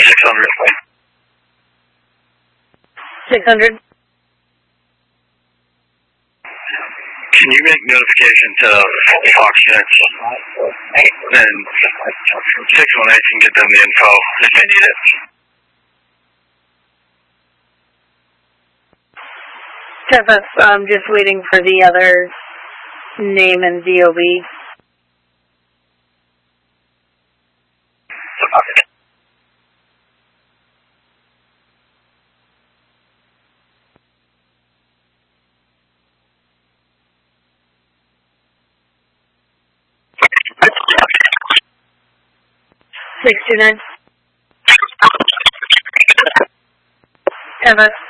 600. 600. Can you make notification to Fox 6? Then 618 can get them the info if they need it. I'm just waiting for the other name and DOB. Okay. $69. MS.